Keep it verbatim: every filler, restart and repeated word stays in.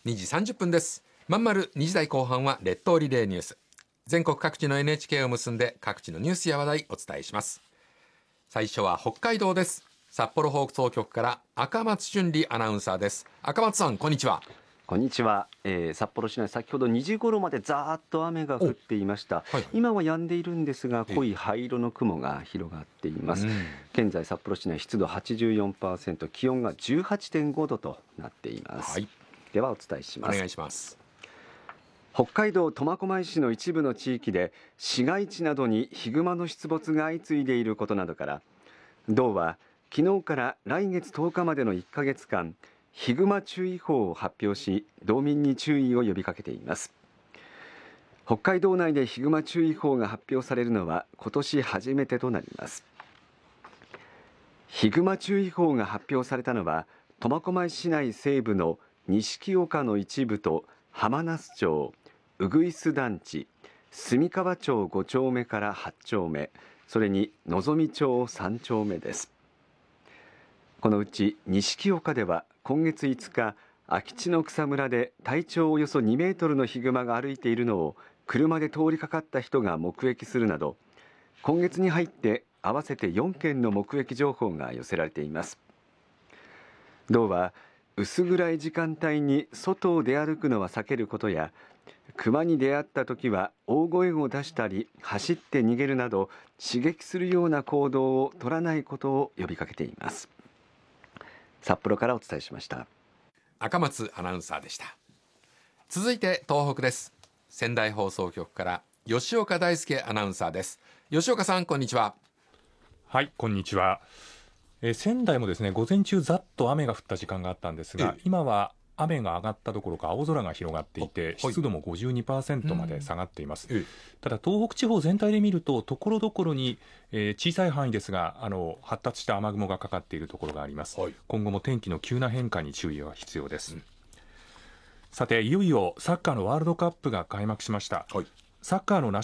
にじさんじゅっぷんです。まんまるにじ台後半は列島リレーニュース。全国各地の エヌエイチケー を結んで各地のニュースや話題お伝えします。最初は北海道です。札幌放送局から赤松俊理アナウンサーです。赤松さん、こんにちは。 こんにちは、えー、札幌市内先ほどにじ頃までざーっと雨が降っていました、はいはい、今は止んでいるんですが濃い灰色の雲が広がっています、うん、現在札幌市内湿度 はちじゅうよんパーセント、 気温が じゅうはちてんごどとなっています、はい、ではお伝えします。 お願いします。 北海道苫小牧市の一部の地域で市街地などにヒグマの出没が相次いでいることなどから道は昨日から来月とおかまでのいっかげつかんヒグマ注意報を発表し道民に注意を呼びかけています。北海道内でヒグマ注意報が発表されるのは今年初めてとなります。ヒグマ注意報が発表されたのは苫小牧市内西部の錦岡の一部と浜那須町、うぐいす団地、住川町ご丁目からはち丁目、それにのぞみ町さん丁目です。このうち錦岡では今月いつか空き地の草むらで体長およそにメートルのヒグマが歩いているのを車で通りかかった人が目撃するなど今月に入って合わせてよん件の目撃情報が寄せられています。道は薄暗い時間帯に外を出歩くのは避けることや熊に出会った時は大声を出したり走って逃げるなど刺激するような行動を取らないことを呼びかけています。札幌からお伝えしました。 赤松アナウンサーでした。続いて東北です。仙台放送局から吉岡大輔アナウンサーです。吉岡さん、こんにちは。 はい、こんにちは。えー、仙台もですね午前中ざっと雨が降った時間があったんですが、今は雨が上がったどころか青空が広がっていて湿度も ごじゅうにパーセント まで下がっています、うん、ただ東北地方全体で見るとところどころに、えー、小さい範囲ですがあの発達した雨雲がかかっているところがあります、はい、今後も天気の急な変化に注意が必要です、うん、さていよいよサッカーのワールドカップが開幕しました、はい、サッカーのナ